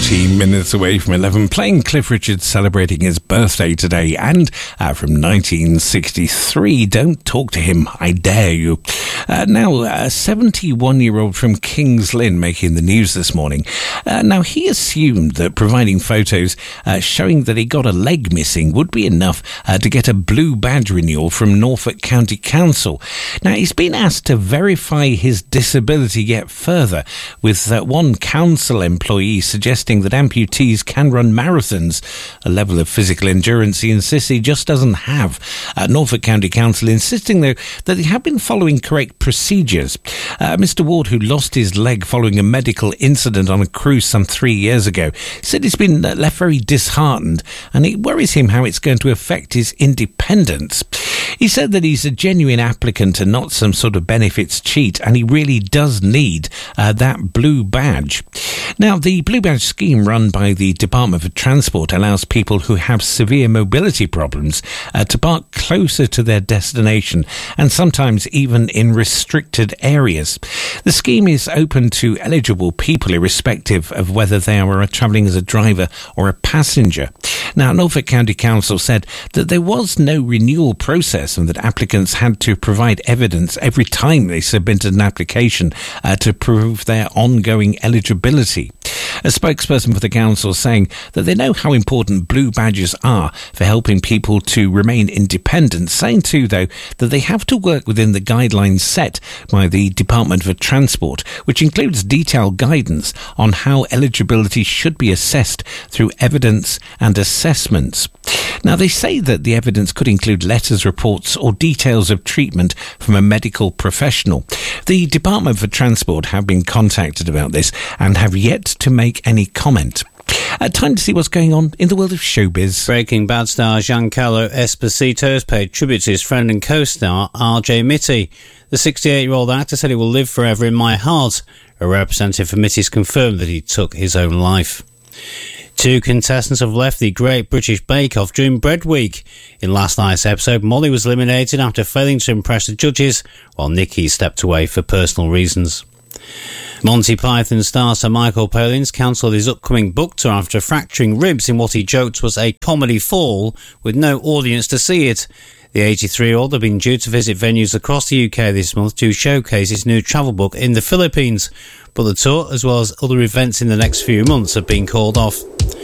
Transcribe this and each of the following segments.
14 minutes away from 11, playing Cliff Richard celebrating his birthday today, and from 1963, Don't Talk to Him, I Dare You. Now, a 71-year-old from Kings Lynn making the news this morning. Now, he assumed that providing photos showing that he got a leg missing would be enough to get a blue badge renewal from Norfolk County Council. Now, he's been asked to verify his disability yet further, with one council employee suggesting that amputees can run marathons, a level of physical endurance he insists he just doesn't have. Norfolk County Council insisting, though, that they have been following correct procedures. Mr. Ward, who lost his leg following a medical incident on a cruise some 3 years ago, said he's been left very disheartened, and it worries him how it's going to affect his independence. He said that he's a genuine applicant and not some sort of benefits cheat, and he really does need that blue badge. Now, the blue badge scheme run by the Department of Transport allows people who have severe mobility problems to park closer to their destination, and sometimes even in restricted areas. The scheme is open to eligible people irrespective of whether they are travelling as a driver or a passenger. Now, Norfolk County Council said that there was no renewal process and that applicants had to provide evidence every time they submitted an application to prove their ongoing eligibility. A spokesperson for the council saying that they know how important blue badges are for helping people to remain independent, saying too, though, that they have to work within the guidelines set by the Department for Transport, which includes detailed guidance on how eligibility should be assessed through evidence and assessments. Now, they say that the evidence could include letters, reports or details of treatment from a medical professional. The Department for Transport have been contacted about this and have yet to make any comment. Time to see what's going on in the world of showbiz. Breaking Bad star Giancarlo Esposito has paid tribute to his friend and co-star RJ Mitte. The 68-year-old actor said he will live forever in my heart. A representative for Mitte's confirmed that he took his own life. Two contestants have left the Great British Bake Off during Bread Week. In last night's episode, Molly was eliminated after failing to impress the judges, while Nikki stepped away for personal reasons. Monty Python star Sir Michael Palin's cancelled his upcoming book tour after fracturing ribs in what he joked was a comedy fall with no audience to see it. The 83-year-old had been due to visit venues across the UK this month to showcase his new travel book in the Philippines, but the tour, as well as other events in the next few months, have been called off.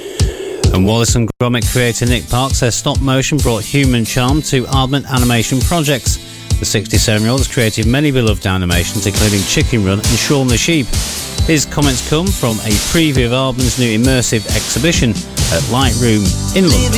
And Wallace and Gromit creator Nick Park says stop motion brought human charm to Aardman animation projects. The 67-year-old has created many beloved animations, including Chicken Run and Shaun the Sheep. His comments come from a preview of Aardman's new immersive exhibition at Lightroom in London.